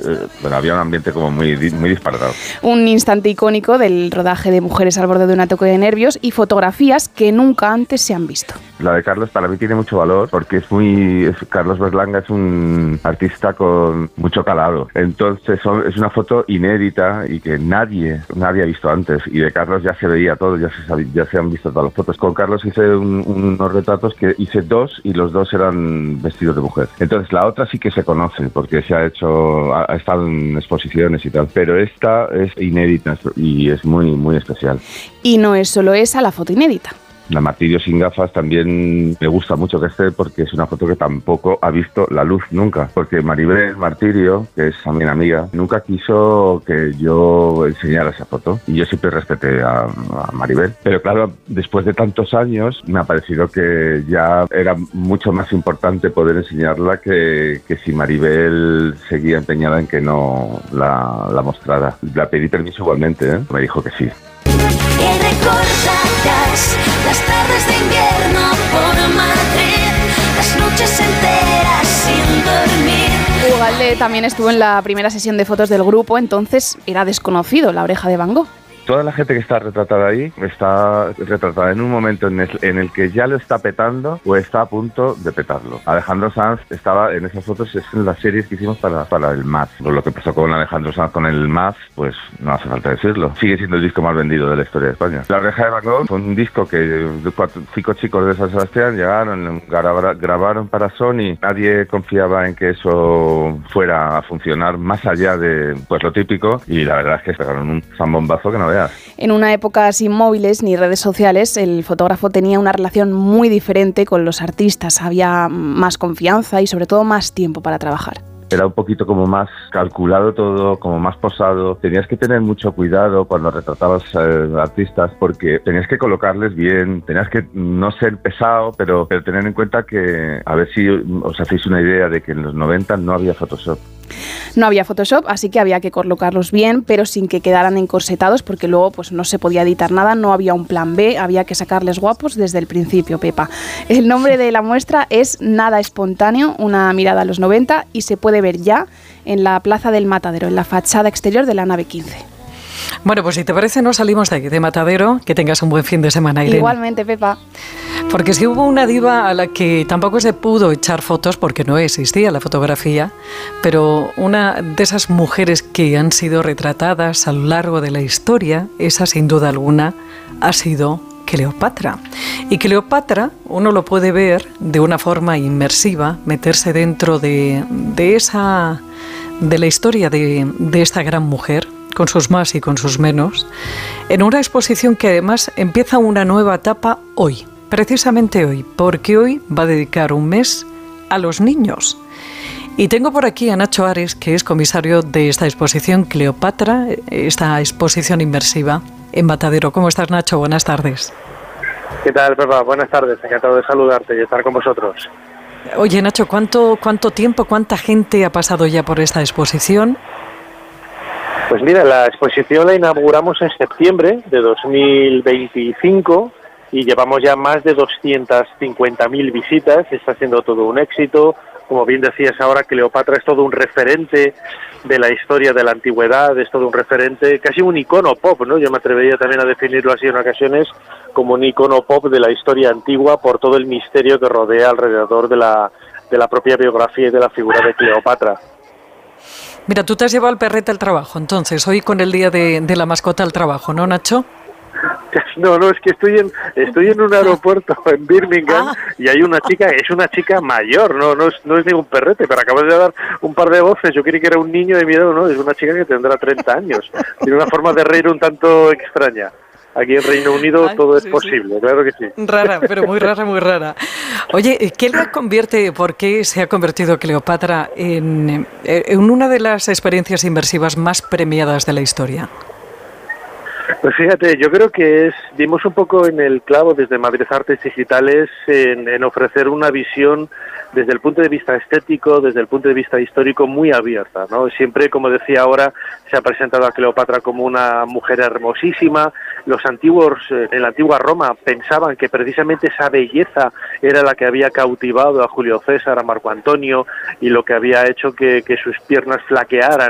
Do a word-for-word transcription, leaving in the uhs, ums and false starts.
eh, bueno, había un ambiente como muy, muy disparatado. Un instante icónico del rodaje de Mujeres al borde de un ataque de nervios y fotografías que nunca antes se han visto. La de Carlos para mí tiene mucho valor porque es muy... Es, Carlos Berlanga es un artista con mucho calado. Entonces son, es una foto inédita y que nadie, nadie ha visto antes. Y de Carlos ya se veía todo, ya se, sabía, ya se han visto todas las fotos. Con Carlos hice un, unos retratos que hice dos y los dos eran vestidos de mujer. Entonces la otra sí que se conoce porque se ha hecho, ha, ha estado en exposiciones y tal. Pero esta es inédita y es muy, muy especial. Y no es solo esa la foto inédita. La Martirio sin gafas también me gusta mucho que esté porque es una foto que tampoco ha visto la luz nunca. Porque Maribel Martirio, que es también amiga, nunca quiso que yo enseñara esa foto. Y yo siempre respeté a, a Maribel. Pero claro, después de tantos años me ha parecido que ya era mucho más importante poder enseñarla que, que si Maribel seguía empeñada en que no la, la mostrara. La pedí permiso igualmente, ¿eh? Me dijo que sí. Que recordarás las tardes de invierno por Madrid, las noches enteras sin dormir. Ugalde también estuvo en la primera sesión de fotos del grupo, entonces era desconocido La Oreja de Van Gogh. Toda la gente que está retratada ahí está retratada en un momento en el, en el que ya lo está petando o está a punto de petarlo. Alejandro Sanz estaba en esas fotos, es en las series que hicimos para, para el M A Z. Lo que pasó con Alejandro Sanz con el M A Z, pues no hace falta decirlo. Sigue siendo el disco más vendido de la historia de España. La Oreja de Van Gogh fue un disco que cuatro, cinco chicos de San Sebastián llegaron, grabaron, grabaron para Sony. Nadie confiaba en que eso fuera a funcionar más allá de pues lo típico y la verdad es que pegaron un zambombazo que no. En una época sin móviles ni redes sociales, el fotógrafo tenía una relación muy diferente con los artistas. Había más confianza y sobre todo más tiempo para trabajar. Era un poquito como más calculado todo, como más posado. Tenías que tener mucho cuidado cuando retratabas eh, artistas porque tenías que colocarles bien, tenías que no ser pesado, pero, pero tener en cuenta que, a ver si os hacéis una idea de que en los noventa no había Photoshop. No había Photoshop, así que había que colocarlos bien, pero sin que quedaran encorsetados, porque luego pues no se podía editar nada, no había un plan B, había que sacarles guapos desde el principio, Pepa. El nombre de la muestra es Nada espontáneo, una mirada a los noventa, y se puede ver ya en la Plaza del Matadero, en la fachada exterior de la nave quince. Bueno, pues si te parece, nos salimos de aquí, de Matadero. Que tengas un buen fin de semana, Irene. Igualmente, Pepa. Porque si hubo una diva a la que tampoco se pudo echar fotos porque no existía la fotografía, pero una de esas mujeres que han sido retratadas a lo largo de la historia, esa sin duda alguna, ha sido Cleopatra. Y Cleopatra uno lo puede ver de una forma inmersiva, meterse dentro de, de esa de la historia de, de esta gran mujer, con sus más y con sus menos, en una exposición que además empieza una nueva etapa hoy, precisamente hoy, porque hoy va a dedicar un mes a los niños. Y tengo por aquí a Nacho Ares, que es comisario de esta exposición Cleopatra, esta exposición inmersiva en Matadero. ¿Cómo estás, Nacho? Buenas tardes. ¿Qué tal, Pepa? Buenas tardes, encantado de saludarte y estar con vosotros. Oye, Nacho, ¿cuánto, cuánto tiempo, cuánta gente ha pasado ya por esta exposición? Pues mira, la exposición la inauguramos en septiembre de dos mil veinticinco y llevamos ya más de doscientas cincuenta mil visitas, está siendo todo un éxito. Como bien decías ahora, Cleopatra es todo un referente de la historia de la antigüedad, es todo un referente, casi un icono pop, ¿no? Yo me atrevería también a definirlo así en ocasiones, como un icono pop de la historia antigua por todo el misterio que rodea alrededor de la, de la propia biografía y de la figura de Cleopatra. Mira, tú te has llevado al perrete al trabajo, entonces, hoy con el día de, de la mascota al trabajo, ¿no, Nacho? No, no, es que estoy en estoy en un aeropuerto en Birmingham ah. y hay una chica, es una chica mayor, no no es, no es ningún perrete, pero acabas de dar un par de voces, yo creí que era un niño y mira, no, es una chica que tendrá treinta años, tiene una forma de reír un tanto extraña. Aquí en Reino Unido Ay, todo sí, es posible, sí. Claro que sí. Rara, pero muy rara, muy rara. Oye, ¿qué la convierte, por qué se ha convertido Cleopatra en, en una de las experiencias inmersivas más premiadas de la historia? Pues fíjate, yo creo que es dimos un poco en el clavo desde Madrid Artes Digitales en, en ofrecer una visión desde el punto de vista estético, desde el punto de vista histórico muy abierta, ¿no? Siempre, como decía ahora, se ha presentado a Cleopatra como una mujer hermosísima. Los antiguos, en la antigua Roma, pensaban que precisamente esa belleza era la que había cautivado a Julio César, a Marco Antonio, y lo que había hecho que, que sus piernas flaquearan